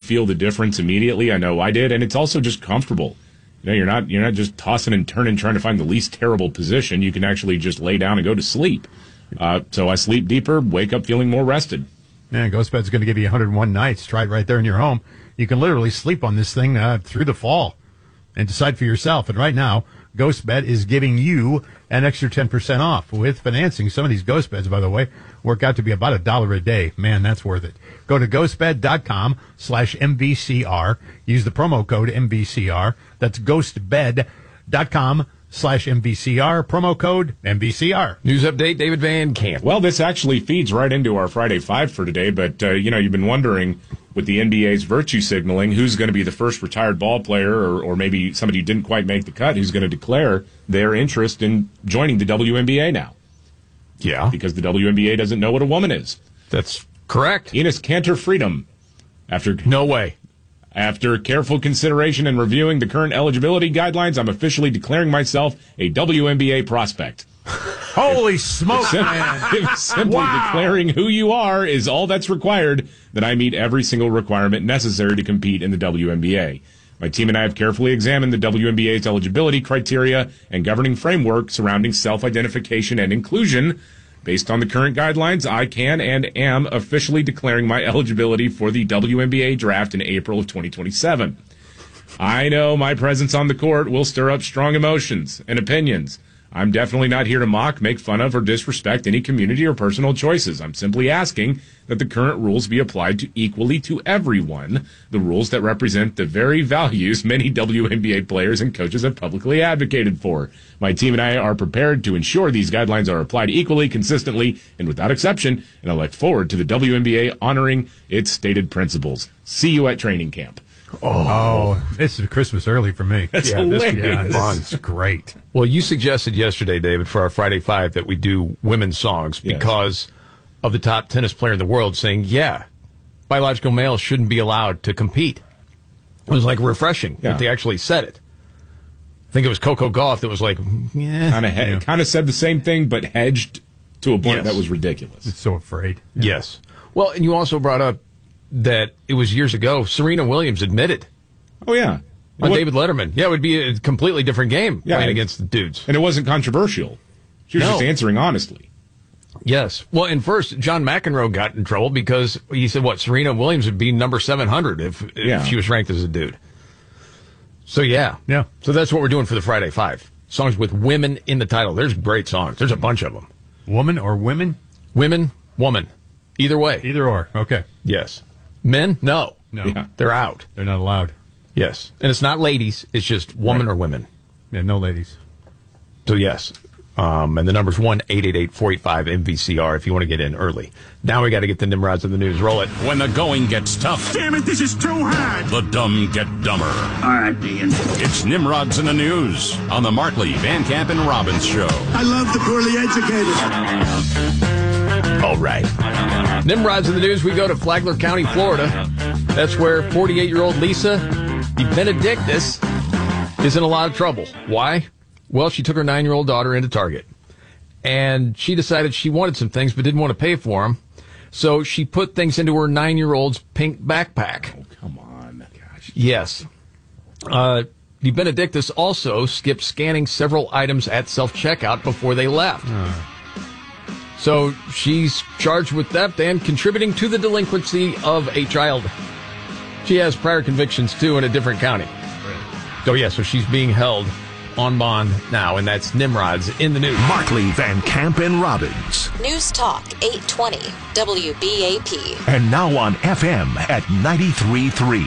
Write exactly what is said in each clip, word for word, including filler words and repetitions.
feel the difference immediately. I know I did, and it's also just comfortable. You know, you're not you're not just tossing and turning trying to find the least terrible position. You can actually just lay down and go to sleep. Uh, so I sleep deeper, wake up feeling more rested. Yeah, GhostBed's going to give you one hundred one nights. Try it right there in your home. You can literally sleep on this thing uh, through the fall and decide for yourself. And right now, GhostBed is giving you an extra ten percent off with financing. Some of these GhostBeds, by the way, work out to be about a dollar a day. Man, that's worth it. Go to ghostbed.com slash MVCR. Use the promo code M V C R. That's ghostbed.com slash MVCR. Promo code M V C R. News update, David Van Camp. Well, this actually feeds right into our Friday Five for today, but, uh, you know, you've been wondering with the N B A's virtue signaling who's going to be the first retired ball player or, or maybe somebody who didn't quite make the cut who's going to declare their interest in joining the W N B A now. Yeah. Because the W N B A doesn't know what a woman is. That's correct. Enes Kanter Freedom. After No way. After careful consideration and reviewing the current eligibility guidelines, I'm officially declaring myself a W N B A prospect. Holy smoke, Sim- man. Simply Wow. declaring who you are is all that's required, that I meet every single requirement necessary to compete in the W N B A. My team and I have carefully examined the W N B A's eligibility criteria and governing framework surrounding self-identification and inclusion. Based on the current guidelines, I can and am officially declaring my eligibility for the W N B A draft in April of twenty twenty-seven. I know my presence on the court will stir up strong emotions and opinions. I'm definitely not here to mock, make fun of, or disrespect any community or personal choices. I'm simply asking that the current rules be applied to equally to everyone, the rules that represent the very values many W N B A players and coaches have publicly advocated for. My team and I are prepared to ensure these guidelines are applied equally, consistently, and without exception, and I look forward to the W N B A honoring its stated principles. See you at training camp. Oh, this is Christmas early for me. That's yeah, this, hilarious. yeah, this is great. Well, you suggested yesterday, David, for our Friday Five that we do women's songs Yes. because of the top tennis player in the world saying, yeah, biological males shouldn't be allowed to compete. It was like refreshing Yeah. that they actually said it. I think it was Coco Gauff that was like, yeah. Kind of he- Yeah. kind of said the same thing, but hedged to a point Yes. that was ridiculous. It's so afraid. Yes. Well, and you also brought up that it was years ago, Serena Williams admitted Oh, yeah. on What- David Letterman. Yeah, it would be a completely different game Yeah. playing against the dudes. And it wasn't controversial. She was No. just answering honestly. Yes. Well, and first, John McEnroe got in trouble because he said, what, Serena Williams would be number seven hundred if, if Yeah. she was ranked as a dude. So, yeah. Yeah. So that's what we're doing for the Friday Five. Songs with women in the title. There's great songs. There's a bunch of them. Woman or women? Women, woman. Either way. Either or. Okay. Yes. Men? No. No, Yeah. They're out. they're not allowed. Yes. And it's not ladies. It's just woman Right. or women. Yeah, no ladies. So, yes. Um, and the number's one eight eight eight, four eight five, M V C R if you want to get in early. Now we got to get the Nimrods of the news. Roll it. When the going gets tough, Damn it, this is too hard. the dumb get dumber. All right, Dean. It's Nimrods in the News on the Markley, Van Camp, and Robbins Show. I love the poorly educated. All right. Nimrods in the news, we go to Flagler County, Florida. That's where forty-eight-year-old Lisa Benedictus is in a lot of trouble. Why? Well, she took her nine-year-old daughter into Target, and she decided she wanted some things but didn't want to pay for them, so she put things into her nine-year-old's pink backpack. Oh, come on. Gosh. Yes. Uh, the Benedictus also skipped scanning several items at self-checkout before they left. So she's charged with theft and contributing to the delinquency of a child. She has prior convictions, too, in a different county. So, yeah, so she's being held on bond now, and that's Nimrod's in the news. Markley, Van Camp, and Robbins. News Talk eight twenty W B A P. And now on F M at ninety-three point three.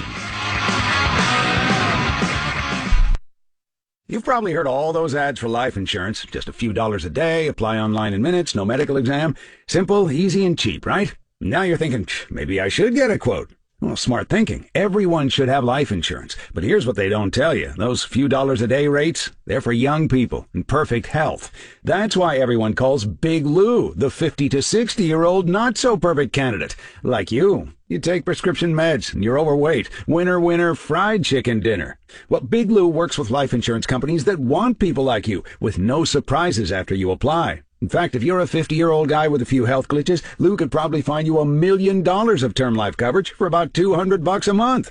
You've probably heard all those ads for life insurance. Just a few dollars a day, apply online in minutes, no medical exam. Simple, easy, and cheap, right? Now you're thinking, maybe I should get a quote. Well, smart thinking. Everyone should have life insurance. But here's what they don't tell you. Those few dollars a day rates, they're for young people in perfect health. That's why everyone calls Big Lou the fifty to sixty-year-old not-so-perfect candidate. Like you. You take prescription meds, and you're overweight. Winner, winner, fried chicken dinner. Well, Big Lou works with life insurance companies that want people like you, with no surprises after you apply. In fact, if you're a fifty-year-old guy with a few health glitches, Lou could probably find you a million dollars of term life coverage for about two hundred bucks a month.